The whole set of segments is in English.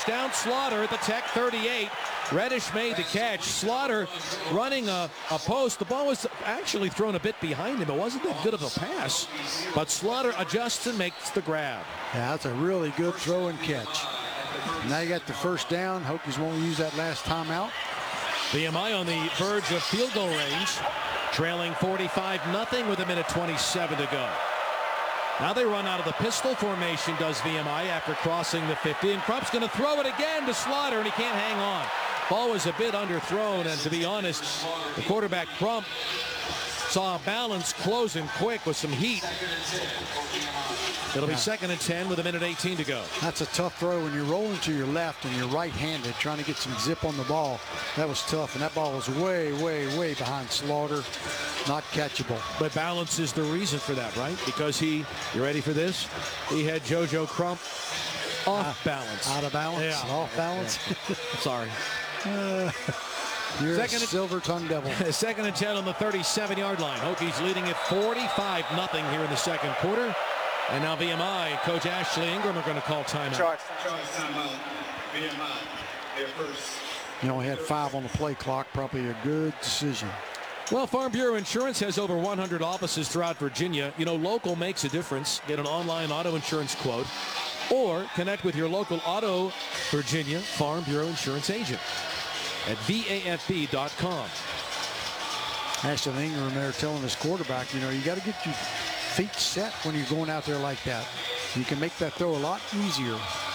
Touchdown Slaughter at the Tech 38. Reddish made the catch. Slaughter running a post. The ball was actually thrown a bit behind him. It wasn't that good of a pass, but Slaughter adjusts and makes the grab. Yeah, that's a really good throw and catch. Now you got the first down. Hokies won't use that last timeout. VMI on the verge of field goal range, trailing 45-0 with 1:27 to go. Now they run out of the pistol formation, does VMI, after crossing the 50. And Crump's going to throw it again to Slaughter, and he can't hang on. Ball was a bit underthrown, and to be honest, the quarterback Crump saw a balance closing quick with some heat. It'll be 2nd and 10 with 1:18 to go. That's a tough throw when you're rolling to your left and you're right-handed, trying to get some zip on the ball. That was tough, and that ball was way, way, way behind Slaughter. Not catchable. But balance is the reason for that, right? Because you ready for this? He had JoJo Crump off balance. Out of balance? Yeah. Off balance? Yeah. Sorry. You're a silver tongue devil. 2nd and 10 on the 37-yard line. Hokies leading at 45-0 here in the second quarter. And now VMI, Coach Ashley Ingram are going to call timeout. Timeout. VMI, their first. You only had 5 on the play clock. Probably a good decision. Well, Farm Bureau Insurance has over 100 offices throughout Virginia. You know, local makes a difference. Get an online auto insurance quote or connect with your local Auto Virginia Farm Bureau Insurance agent at VAFB.com. Ashley Ingram there telling his quarterback, you know, you got to get your feet set when you're going out there like that. You can make that throw a lot easier.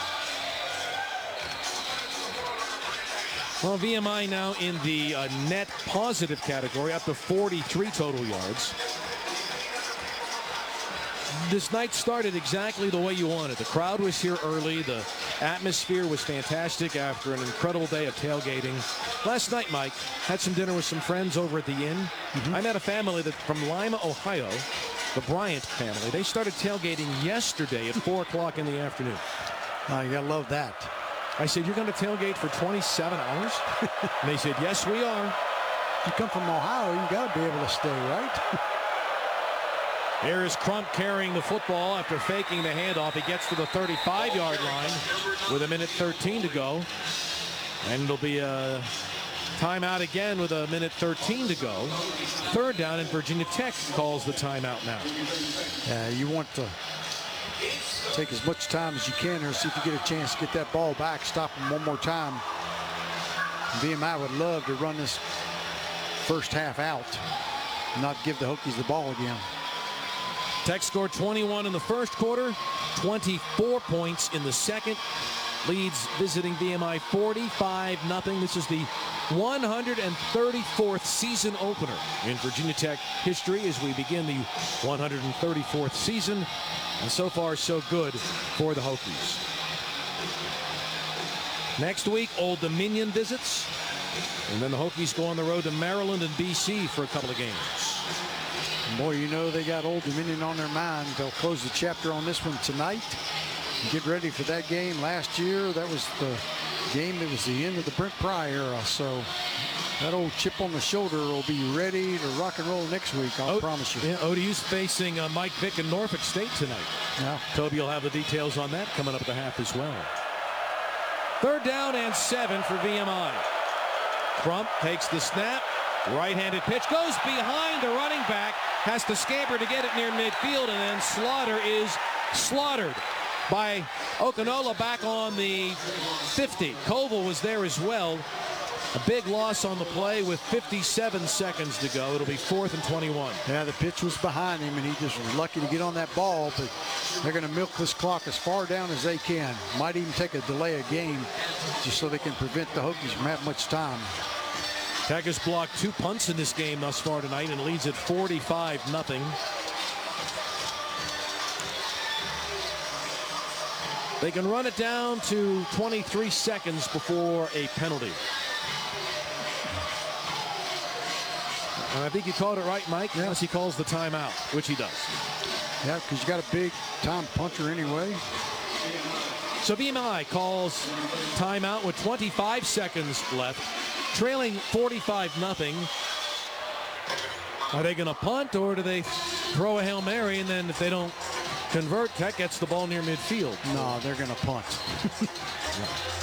Well, VMI now in the net positive category, up to 43 total yards. This night started exactly the way you wanted. The crowd was here early. The atmosphere was fantastic after an incredible day of tailgating. Last night, Mike, had some dinner with some friends over at the inn. I met a family from Lima, Ohio, the Bryant family. They started tailgating yesterday at 4 o'clock in the afternoon. You gotta love that. I said, you're going to tailgate for 27 hours? And they said, yes, we are. You come from Ohio, you got to be able to stay, right? Here is Crump carrying the football after faking the handoff. He gets to the 35-yard line with 1:13 to go. And it'll be a timeout again with 1:13 to go. 3rd down, and Virginia Tech calls the timeout now. You want to take as much time as you can here, see if you get a chance to get that ball back, stop him one more time. VMI would love to run this first half out, not give the Hokies the ball again. Tech scored 21 in the first quarter, 24 points in the second. Leads visiting VMI 45-0. This is the 134th season opener in Virginia Tech history as we begin the 134th season. And so far, so good for the Hokies. Next week, Old Dominion visits. And then the Hokies go on the road to Maryland and BC for a couple of games. Boy, you know they got Old Dominion on their mind. They'll close the chapter on this one tonight. Get ready for that game. Last year, that was the game that was the end of the Brent Pry era. So that old chip on the shoulder will be ready to rock and roll next week, I'll promise you. Yeah, ODU's facing Mike Vick and Norfolk State tonight. Yeah. Toby will have the details on that coming up at the half as well. 3rd down and 7 for VMI. Crump takes the snap. Right-handed pitch goes behind the running back. Has to scamper to get it near midfield, and then Slaughter is slaughtered by Okanola back on the 50. Koval was there as well. A big loss on the play with 57 seconds to go. It'll be 4th and 21. Yeah, the pitch was behind him, and he just was lucky to get on that ball, but they're going to milk this clock as far down as they can. Might even take a delay of game just so they can prevent the Hokies from having much time. Tech has blocked 2 punts in this game thus far tonight and leads at 45-0. They can run it down to 23 seconds before a penalty. And I think you called it right, Mike, unless he calls the timeout, which he does. Yeah, because you got a big time puncher anyway. So VMI calls timeout with 25 seconds left, trailing 45-0. Are they going to punt, or do they throw a Hail Mary, and then if they don't convert, Tech gets the ball near midfield? No, they're going to punt.